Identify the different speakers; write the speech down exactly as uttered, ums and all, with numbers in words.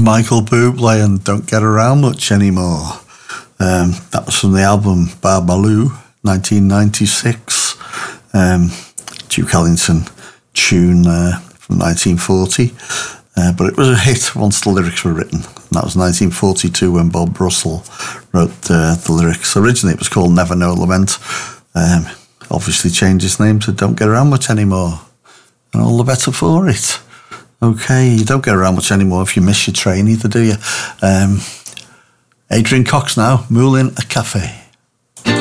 Speaker 1: Michael Bublé and Don't Get Around Much Anymore. Um, that was from the album Babalu, nineteen ninety-six. Um, Duke Ellington tune uh, from nineteen forty. Uh, but it was a hit once the lyrics were written. And that was nineteen forty-two when Bob Russell wrote uh, the lyrics. Originally it was called Never No Lament. Um, obviously changed its name to Don't Get Around Much Anymore. And all the better for it. Okay, you don't get around much anymore if you miss your train either, do you? Um, Adrian Cox now, Moulin a Cafe.